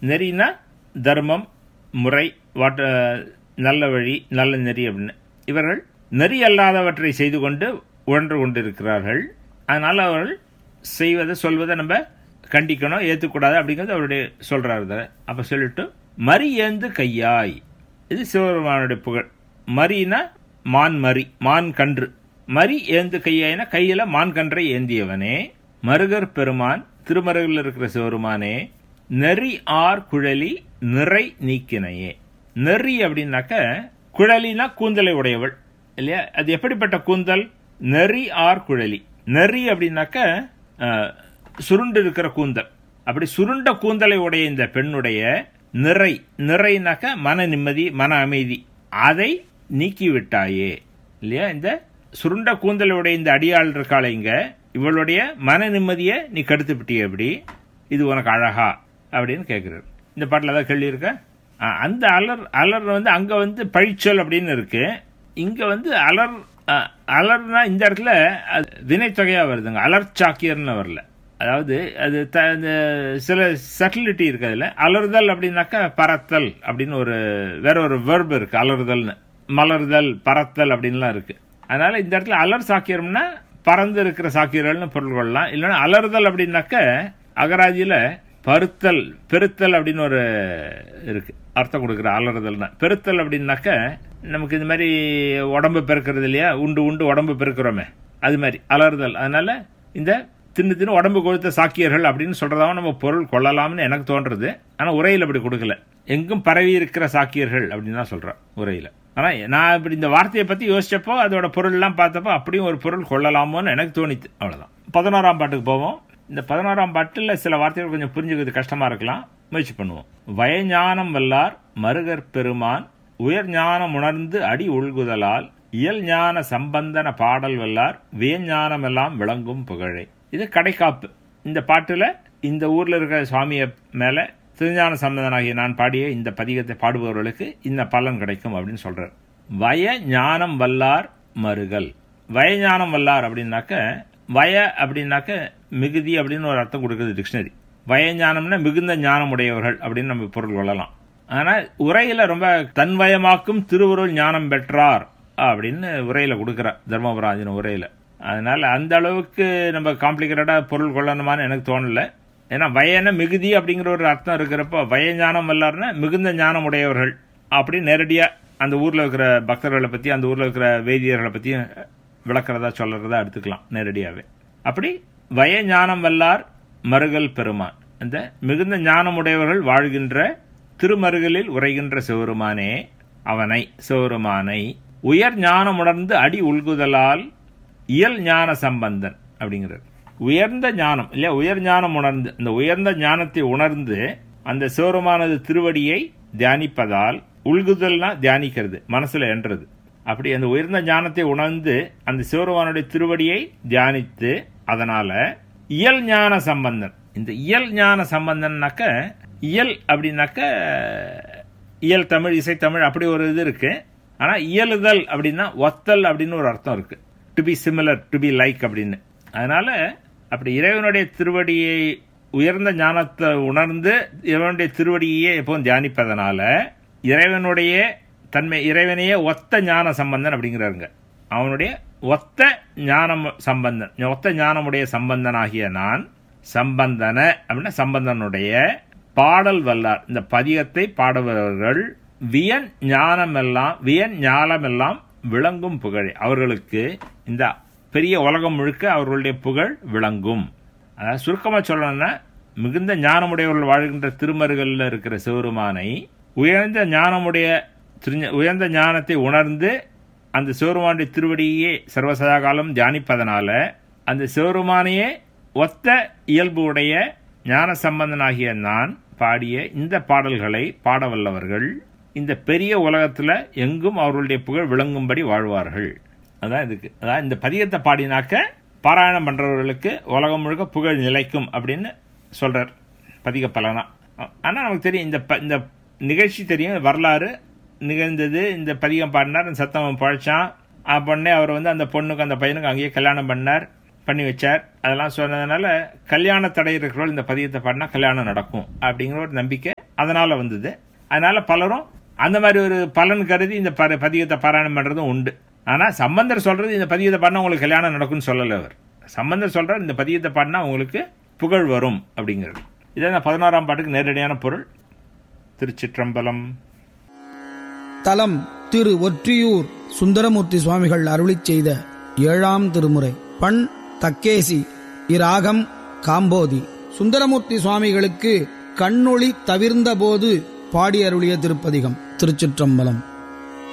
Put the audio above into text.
நெறினா தர்மம், முறை, நல்ல வழி, நல்ல நெறி அப்படின்னு. இவர்கள் நெறி அல்லாதவற்றை செய்து கொண்டு உழன்று கொண்டிருக்கிறார்கள். அதனால் அவர்கள் செய்வதை சொல்வதை நம்ம கண்டிக்கணும், ஏற்றுக்கூடாது அப்படிங்கிறது அவருடைய சொல்கிறாரு. அப்போ சொல்லிட்டு மரி ஏந்து கையாய், இது சிவபெருமானுடைய புகழ். மரினா மான், மான் கன்று. மரி ஏந்து கையாயினா கையில் மான் கன்றை ஏந்தியவனே, மருகர் பெருமான், திருமருகில் இருக்கிற சிவபெருமானே, நெறி ஆர் குழலி நிறை நீக்கினையே. நெறி அப்படின்னாக்க குழலினா கூந்தலை உடையவள் இல்லையா? அது எப்படிப்பட்ட கூந்தல்? நெறி ஆர் குழலி. நெறி அப்படின்னாக்க சுருண்டு இருக்கிற கூந்தல். அப்படி சுருண்ட கூந்தலை உடைய இந்த பெண்ணுடைய நிறைனாக்க மன நிம்மதி, மன அமைதி, அதை நீக்கிவிட்டாயே இல்லையா? இந்த சுருண்ட கூந்தலுடைய இந்த அடியாள் இருக்காள இங்க, இவளுடைய மன நிம்மதியை நீ கெடுத்து விட்டிய, எப்படி இது உனக்கு அழகா அப்படின்னு கேட்கிறார். இந்த பாட்டில் ஏதாவது கேள்வி இருக்க? அந்த அலர் அங்க பழிச்சொல் அப்படின்னு இருக்கு. இங்க அலர்னா இந்த இடத்துல வினைத்தொகையா வருதுங்க, அலர்ச்சாக்கியர்னு வரல. அதாவது அது சில சட்டிலிட்டி இருக்கு அதுல. அலறுதல் அப்படின்னாக்கா பறத்தல் அப்படின்னு வேற ஒரு வெர்ப் இருக்கு. அலறுதல்னு, மலர்தல், பறத்தல் அப்படின்லாம் இருக்கு. அதனால இந்த இடத்துல அலர் சாக்கியம்னா பறந்து இருக்கிற சாக்கியர்கள்னு பொருள் கொள்ளலாம். இல்லைன்னா அலறுதல் அப்படின்னாக்க அகராதியில பருத்தல், பெருத்தல் அப்படின்னு ஒரு இருக்கு அர்த்தம் கொடுக்குற. அலறுதல்னா பெருத்தல் அப்படின்னாக்க நமக்கு இந்த மாதிரி உடம்பு பெருக்கிறது இல்லையா, உண்டு உடம்பு பெருக்கிறோமே, அது மாதிரி அலறுதல். அதனால இந்த தின்னு உடம்பு கொடுத்த சாக்கியர்கள் அப்படின்னு சொல்றதாவும் நம்ம பொருள் கொள்ளலாம்னு எனக்கு தோன்றது. ஆனா உரையில் அப்படி கொடுக்கல. எங்கும் பரவி இருக்கிற சாக்கியர்கள் அப்படின்னு தான் சொல்றேன் உரையில. ஆனா நான் இப்படி இந்த வார்த்தையை பத்தி யோசிச்சப்போ அதோட பொருள் எல்லாம் பார்த்தப்போ அப்படியும் ஒரு பொருள் கொள்ளலாமோன்னு எனக்கு தோணித்து. அவ்வளவுதான். 11ஆம் பாட்டுக்கு போவோம். இந்த 11ஆம் பாட்டில் சில வார்த்தைகள் கொஞ்சம் புரிஞ்சுக்கிறது கஷ்டமா இருக்கலாம், முயற்சி பண்ணுவோம். வயஞானம் வல்லார் மருகர் பெருமான், உயர் ஞானம் உணர்ந்து அடி உள்குதலால், இயல் ஞான சம்பந்தன பாடல் வல்லார், வியஞானம் எல்லாம் விளங்கும் புகழை. இது கடைக்காப்பு. இந்த பாட்டுல இந்த ஊர்ல இருக்கிற சுவாமிய மேல திருஞான சம்பந்தனாகிய நான் பாடிய இந்த பதிகத்தை பாடுபவர்களுக்கு இந்த பலன் கிடைக்கும் அப்படின்னு சொல்றார். வய ஞானம் வல்லார் மருகல். வயஞானம் வல்லார் அப்படின்னாக்க, வய அப்படின்னாக்க மிகுதி அப்படின்னு ஒரு அர்த்தம் கொடுக்குறது டிக்ஷனரி. வயஞானம்னா மிகுந்த ஞானம் உடையவர்கள் அப்படின்னு நம்ம பொருள் கொள்ளலாம். ஆனா உரையில ரொம்ப தன்வயமாக்கும் திருவருள் ஞானம் பெற்றார் அப்படின்னு உரையில கொடுக்கிறார் தர்மபுராஜின உரையில. அதனால அந்த அளவுக்கு நம்ம காம்ப்ளிகேட்டடா பொருள் கொள்ளணுமான்னு எனக்கு தோணல. ஏன்னா வயன மிகுதி அப்படிங்கிற ஒரு அர்த்தம் இருக்கிறப்ப வயஞானம் வல்லார்னா மிகுந்த ஞானம் உடையவர்கள் அப்படின்னு நேரடியா அந்த ஊர்ல இருக்கிற பக்தர்களை பத்தி, அந்த ஊர்ல இருக்கிற வேதியர்களை பத்தி விளக்குறதா சொல்றதா எடுத்துக்கலாம் நேரடியாவே. அப்படி வய ஞானம் வல்லார் மருகல் பெருமான், அந்த மிகுந்த ஞானம் உடையவர்கள் வாழ்கின்ற திருமருகலில் உரைகின்ற சிவருமானே, அவனை சிவருமானை உயர் ஞானம் உணர்ந்து அடி உள்குதலால் இயல் ஞான சம்பந்தன் அப்படிங்கிறார். உயர்ந்த ஞானம் இல்லையா, உயர் ஞானம் உணர்ந்து, அந்த உயர்ந்த ஞானத்தை உணர்ந்து அந்த சிவருமானது திருவடியை தியானிப்பதால், உள்குதல்னா தியானிக்கிறது, மனசுல என்றது. அப்படி அந்த உயர்ந்த ஞானத்தை உணர்ந்து அந்த சிவருமானுடைய திருவடியை தியானித்து, அதனால இயல் ஞான சம்பந்தன். இந்த இயல் ஞான சம்பந்தன்னாக்க, இயல் அப்படின்னாக்க இயல் தமிழ், இசைத்தமிழ் அப்படி ஒரு இது இருக்கு. ஆனா இயலுதல் அப்படின்னா ஒத்தல் அப்படின்னு ஒரு அர்த்தம் இருக்கு. To be similar, to be like அப்படின்னு. அதனால அப்படி இறைவனுடைய திருவடியை, உயர்ந்த ஞானத்தை உணர்ந்து இறைவனுடைய திருவடியே எப்பவும் தியானிப்பதனால இறைவனுடைய தன்மை, இறைவனையே ஒத்த ஞான சம்பந்தன் அப்படிங்கிறாருங்க. அவனுடைய ஒத்த ஞானம் சம்பந்தன், ஒத்த ஞானமுடைய சம்பந்தனாகிய நான், சம்பந்தன அப்படின்னா சம்பந்தனுடைய பாடல் வல்லார், இந்த பதிகத்தை பாடுபவர்கள் வியன் ஞானமெல்லாம் விளங்கும் புகழ். அவர்களுக்கு இந்த பெரிய உலகம் முழுக்க அவர்களுடைய புகழ் விளங்கும். அதாவது சுருக்கமா சொல்லணும்னா, மிகுந்த ஞானமுடையவர்கள் வாழ்கின்ற திருமருகல்ல இருக்கிற சிவருமானை உயர்ந்த ஞானத்தை உணர்ந்து அந்த சிவருமானுடைய திருவடியே சர்வசதா காலம் தியானிப்பதனால அந்த சிவருமானையே ஒத்த இயல்பு உடைய ஞான சம்பந்தனாகிய நான் பாடிய இந்த பாடல்களை பாடவல்லவர்கள் இந்த பெரிய உலகத்துல எங்கும் அவர்களுடைய புகழ் விளங்கும்படி வாழ்வார்கள். அதான் இதுக்கு, அதான் இந்த பதிகத்தை பாடினாக்க பாராயணம் பண்றவர்களுக்கு உலகம் முழுக்க புகழ் நிலைக்கும் அப்படின்னு சொல்றார் பதிக பலனா. ஆனா நமக்கு தெரியும், இந்த நிகழ்ச்சி தெரியும், வரலாறு நிகழ்ந்தது. இந்த பதிகம் பாடினார், அந்த சத்தம் பழைச்சான், பொண்ணே அவர் அந்த பொண்ணுக்கு அந்த பையனுக்கு அங்கேயே கல்யாணம் பண்ணி வச்சார். அதெல்லாம் சொன்னதுனால கல்யாண தடை இருக்கிறவர்கள் இந்த பதிகத்தை பாடினா கல்யாணம் நடக்கும் அப்படிங்கிற ஒரு நம்பிக்கை அதனால வந்தது. அதனால பலரும் அந்த மாதிரி ஒரு பலன் கருதி இந்த பதிகத்தை பாராயணம் பண்றதும் உண்டு. ஆனா சம்பந்தர் சொல்றது இந்த பதிகத்தை பாடினா உங்களுக்கு கல்யாணம் நடக்கும்னு சொல்லல. அவர் சம்பந்தர் சொல்றார் இந்த பதிகத்தை பாடினா உங்களுக்கு புகழ் வரும் அப்படிங்கிறது. இதான் 11ஆம் பாட்டுக்கு நேரடியான பொருள். திருச்சிற்றம்பலம். தலம் திரு ஒற்றியூர் சுந்தரமூர்த்தி சுவாமிகள் அருளிச் செய்த 7ஆம் திருமுறை. பண் தக்கேசி. இராகம் காம்போதி. சுந்தரமூர்த்தி சுவாமிகளுக்கு கண்ணொளி தவிர்ந்த போது பாடி அருளிய திருப்பதிகம். திருச்சிற்றம்பலம்.